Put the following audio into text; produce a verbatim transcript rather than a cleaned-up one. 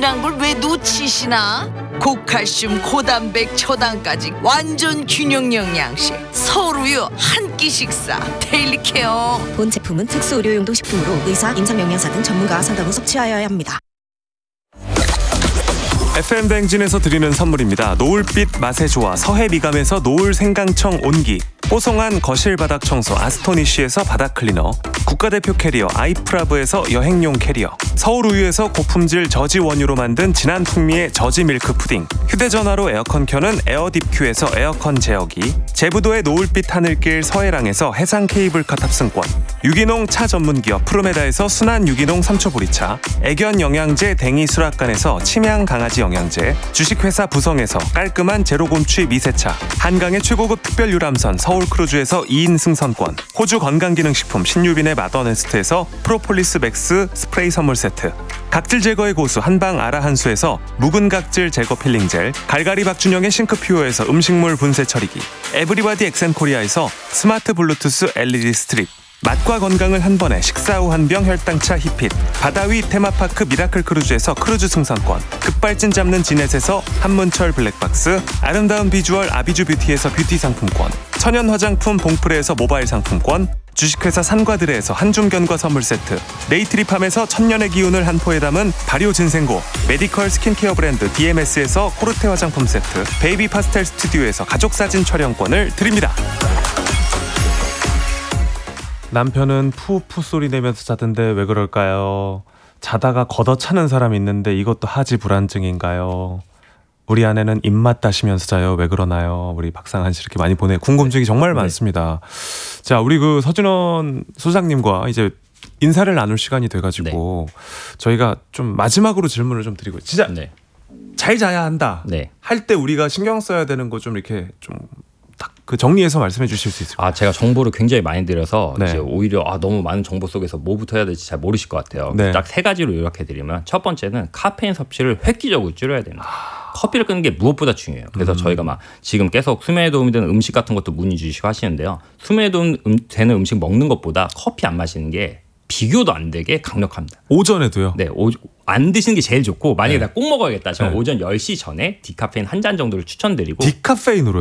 중요한 걸 왜 놓치시나? 고칼슘, 고단백, 초당까지 완전 균형 영양식 서울우유 한 끼 식사 데일리 케어. 본 제품은 특수 의료용도 식품으로 의사, 임상영양사 등 전문가와 상담 후 섭취하여야 합니다. 에프엠 대행진에서 드리는 선물입니다. 노을빛 맛의 조화 서해미감에서 노을 생강청 온기, 뽀송한 거실 바닥 청소 아스토니쉬에서 바닥 클리너, 국가대표 캐리어 아이프라브에서 여행용 캐리어, 서울우유에서 고품질 저지 원유로 만든 진한 풍미의 저지 밀크 푸딩, 휴대전화로 에어컨 켜는 에어딥큐에서 에어컨 제어기, 제부도의 노을빛 하늘길 서해랑에서 해상 케이블카 탑승권, 유기농 차 전문기업 프로메다에서 순한 유기농 삼초보리차, 애견 영양제 댕이 수락관에서 침향 강아지 영양제, 주식회사 부성에서 깔끔한 제로곰취 미세차, 한강의 최고급 특별 유람선 서울크루즈에서 이 인 승선권, 호주 건강기능식품 신유빈의 마더네스트에서 프로폴리스 맥스 스프레이 선물 세트, 각질 제거의 고수 한방 아라한수에서 묵은 각질 제거 필링 젤, 갈갈이 박준영의 싱크퓨어에서 음식물 분쇄 처리기, 에브리바디 엑센코리아에서 스마트 블루투스 엘이디 스트립, 맛과 건강을 한 번에 식사 후 한 병 혈당차 히핏, 바다위 테마파크 미라클 크루즈에서 크루즈 승선권, 급발진 잡는 지넷에서 한문철 블랙박스, 아름다운 비주얼 아비주 뷰티에서 뷰티 상품권, 천연 화장품 봉프레에서 모바일 상품권, 주식회사 산과드레에서 한중견과 선물 세트, 네이트리팜에서 천년의 기운을 한 포에 담은 발효 진생고, 메디컬 스킨케어 브랜드 디엠에스에서 코르테 화장품 세트, 베이비 파스텔 스튜디오에서 가족사진 촬영권을 드립니다. 남편은 푸푸 소리 내면서 자던데 왜 그럴까요? 자다가 걷어차는 사람 있는데 이것도 하지 불안증인가요? 우리 아내는 입맛 다시면서 자요. 왜 그러나요? 우리 박상한 씨 이렇게 많이 보내. 궁금증이 정말 네. 많습니다. 자, 우리 그 서준원 소장님과 이제 인사를 나눌 시간이 돼가지고 네. 저희가 좀 마지막으로 질문을 좀 드리고 진짜 네. 잘 자야 한다. 네. 할 때 우리가 신경 써야 되는 거 좀 이렇게 좀 딱 그 정리해서 말씀해 주실 수 있을까요? 아, 제가 정보를 굉장히 많이 드려서 네. 이제 오히려 아, 너무 많은 정보 속에서 뭐부터 해야 될지 잘 모르실 것 같아요. 네. 딱 세 가지로 요약해 드리면 첫 번째는 카페인 섭취를 획기적으로 줄여야 됩니다. 커피를 끊는 게 무엇보다 중요해요. 그래서 음. 저희가 막 지금 계속 수면에 도움이 되는 음식 같은 것도 문의 주시고 하시는데요. 수면에 도움 되는 음식 먹는 것보다 커피 안 마시는 게 비교도 안 되게 강력합니다. 오전에도요? 네, 오, 안 드시는 게 제일 좋고 만약에 네. 나 꼭 먹어야겠다. 저는 네. 오전 열 시 전에 디카페인 한 잔 정도를 추천드리고 디카페인으로요?